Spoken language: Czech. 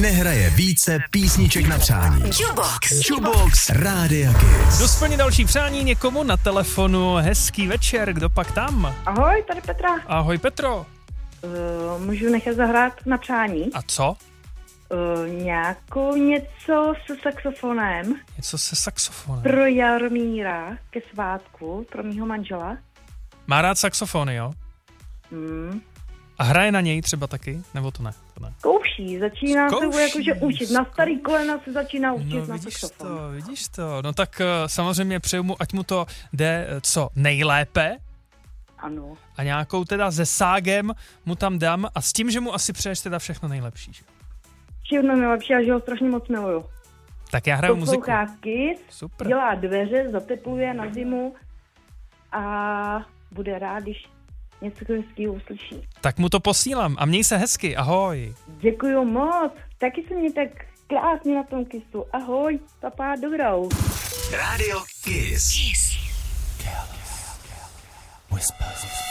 nehraje více písniček na přání. Jukebox Rádia Kiss. Kdo splní další přání někomu na telefonu? Hezký večer, kdo pak tam? Ahoj, tady Petra. Ahoj Petro. Můžu nechat zahrát na přání? A co? Něco se saxofonem. Něco se saxofonem. Pro Jaromíra ke svátku, pro mýho manžela. Má rád saxofony, jo? A hraje na něj třeba taky? Nebo to ne? Zkouší, začíná se jakože učit. Na starý kolena se začíná učit na saxofon. Vidíš to. No tak samozřejmě přeju mu, ať mu to jde co nejlépe. Ano. A nějakou teda ze ságem mu tam dám a s tím, že mu asi přeješ teda všechno nejlepší. Všechno nejlepší a že ho strašně moc miluju. Tak já hraju muziku. Poslouchá Kiss, super. Dělá dveře, zatepluje na zimu a bude rád, když něco hezkýho uslyší. Tak mu to posílám a měj se hezky, ahoj. Děkuju moc, taky se mě tak krásně na tom Kissu. Ahoj, papá, dobrou. Radio Kiss. Whispers.